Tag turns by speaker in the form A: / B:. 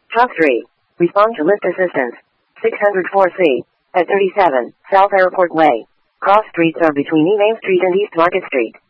A: Top 3. Respond to lift assistance. 604C. At 37, South Airport Way. Cross streets are between E. Main Street and East Market Street.